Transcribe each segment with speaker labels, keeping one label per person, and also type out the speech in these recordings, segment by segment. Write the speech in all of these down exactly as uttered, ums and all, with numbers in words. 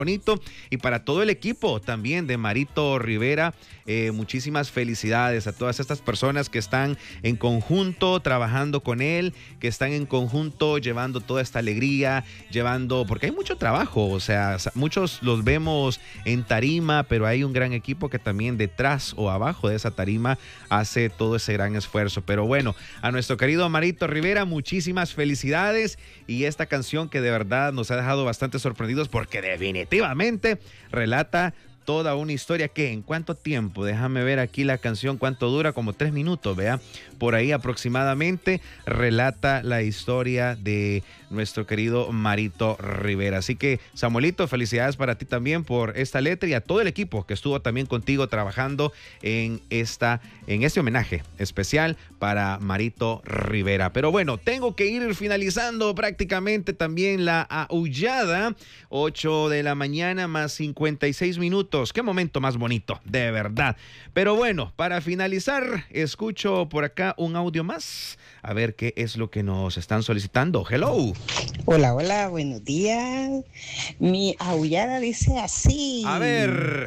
Speaker 1: bonito. Y para todo el equipo también de Marito Rivera, eh, muchísimas felicidades a todas estas personas que están en conjunto trabajando con él, que están en conjunto llevando toda esta alegría, llevando, porque hay mucho trabajo, o sea, muchos los vemos en tarima, pero hay un gran equipo que también detrás o abajo de esa tarima hace todo ese gran esfuerzo. Pero bueno, a nuestro querido Marito Rivera, muchísimas felicidades, y esta canción que de verdad nos ha dejado bastante sorprendidos porque definitivamente Definitivamente relata toda una historia que en cuánto tiempo, déjame ver aquí la canción, cuánto dura, como tres minutos, vea, por ahí aproximadamente, relata la historia de nuestro querido Marito Rivera. Así que, Samuelito, felicidades para ti también por esta letra y a todo el equipo que estuvo también contigo trabajando en esta, en este homenaje especial para Marito Rivera. Pero bueno, tengo que ir finalizando prácticamente también la aullada, ocho de la mañana más cincuenta y seis minutos. Qué momento más bonito, de verdad. Pero bueno, para finalizar, escucho por acá un audio más. A ver qué es lo que nos están solicitando. Hello.
Speaker 2: Hola, hola, buenos días. Mi aullada dice así.
Speaker 1: A ver.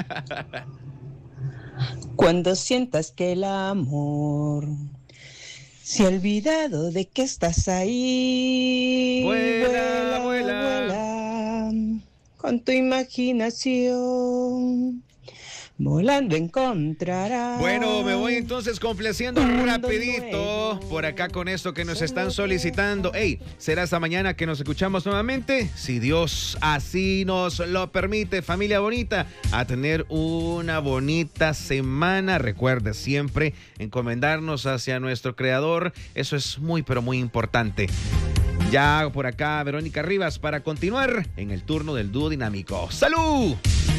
Speaker 2: Cuando sientas que el amor se ha olvidado de que estás ahí.
Speaker 1: Vuela, vuela,
Speaker 2: vuela con tu imaginación. Volando encontrarás.
Speaker 1: Bueno, me voy entonces complaciendo rapidito por acá con esto que nos están solicitando. Hey, será esta mañana que nos escuchamos nuevamente, si Dios así nos lo permite. Familia bonita, a tener una bonita semana. Recuerde siempre encomendarnos hacia nuestro Creador. Eso es muy, pero muy importante. Ya por acá, Verónica Rivas, para continuar en el turno del dúo dinámico. ¡Salud!